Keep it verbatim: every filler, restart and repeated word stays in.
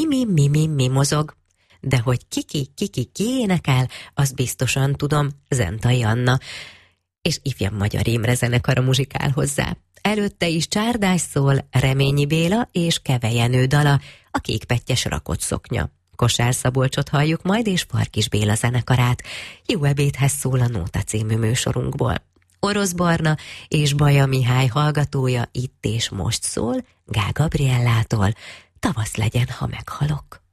mi, mi, mi, mi mozog. De hogy kiki, kiki, ki énekel, azt biztosan tudom, Zentai Anna. És ifjabb Magyar Imre zenekara muzsikál hozzá. Előtte is Csárdás szól, Reményi Béla és Keve Jenő dala, a kékpettyes rakott szoknya. Kosár Szabolcsot halljuk majd, és Farkis Béla zenekarát. Jó ebédhez szól a Nóta című műsorunkból. Orosz Barna és Baja Mihály hallgatója itt és most szól, Gál Gabriellától. Tavasz legyen, ha meghalok.